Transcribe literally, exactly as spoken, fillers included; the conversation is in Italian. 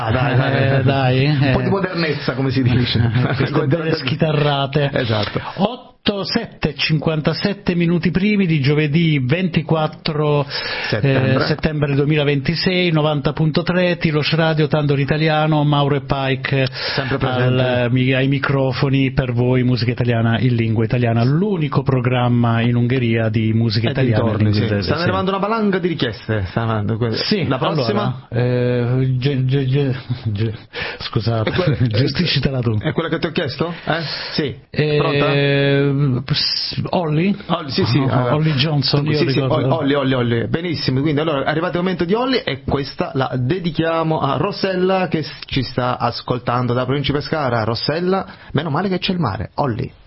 Ah, dai, dai, eh, dai, un eh. po' di modernezza, come si dice. Queste belle schitarrate. Esatto. otto, sette, cinquantasette minuti primi di giovedì ventiquattro Settembre. eh, settembre duemilaventisei, novanta punto tre Tilos Radio, Tandor Italiano, Mauro e Pike sempre presente al, ai microfoni per voi, musica italiana in lingua italiana, l'unico programma in Ungheria di musica e italiana. dintorni, sì. Sta Stanno arrivando una valanga di richieste. Sì, la prossima? Allora, eh, ge, ge, ge, ge, scusate, gestiscitela tu. È quella che ti ho chiesto? Eh? Sì. Eh, Pronta? Olly? Olly, sì, sì. Oh, Olly Johnson, io sì, sì, ricordo. Olly, Olly, Olly. Benissimo, quindi allora è arrivato il momento di Olly e questa la dedichiamo a Rossella che ci sta ascoltando da Provincia Pescara. Rossella, meno male che c'è il mare. Olly.